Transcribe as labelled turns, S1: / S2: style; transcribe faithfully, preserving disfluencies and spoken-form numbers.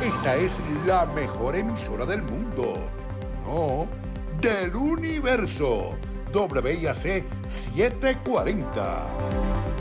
S1: esta es la mejor emisora del mundo. No, del universo. W I A C setecientos cuarenta.